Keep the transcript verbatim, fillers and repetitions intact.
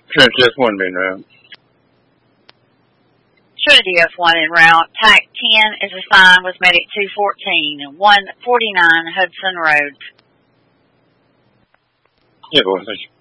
Trinity F one being route. Trinity F one en route. T A C ten is assigned with Medic two fourteen, one forty-nine Hudson Road. Yeah, go ahead. Thank you.